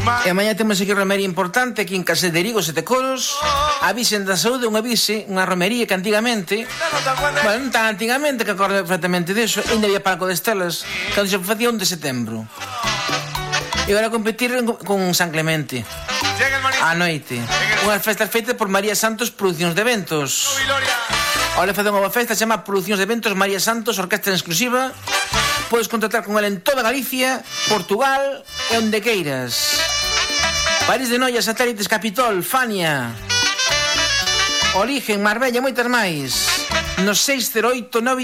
E mañá temos aquí romería importante aquí en Casa de Rigo, Sete Coros. Avisen da saúde, unha romería que antigamente, bueno, non tan antigamente que acordo perfectamente deso, ainda había palco de estelas cando se facía 1 de setembro. E agora competir con San Clemente a noite. Unhas festas feitas por María Santos Producións de Eventos. Ahora facer unha boa festa, se chama Producións de Eventos María Santos, orquestra en exclusiva. Podes contratar con ela en toda Galicia, Portugal e onde queiras. París de Noia, Satélites, Capitol, Fania, Origen, Marbella e moitas máis. No 608 9